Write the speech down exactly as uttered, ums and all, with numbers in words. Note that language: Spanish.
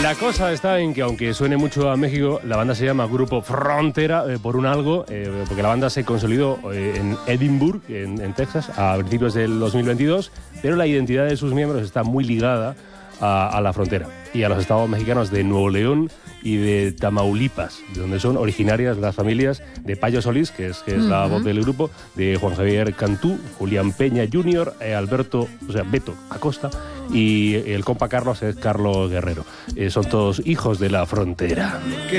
La cosa está en que, aunque suene mucho a México, la banda se llama Grupo Frontera eh, por un algo, eh, porque la banda se consolidó eh, en Edinburgh, en, en Texas, a principios del dos mil veintidós, pero la identidad de sus miembros está muy ligada a, a la frontera y a los estados mexicanos de Nuevo León y de Tamaulipas, de donde son originarias las familias de Payo Solís, que es, que es uh-huh. la voz del grupo, de Juan Javier Cantú, Julián Peña junior, eh, Alberto, o sea, Beto Acosta, y el compa Carlos es Carlos Guerrero. Eh, son todos hijos de la frontera.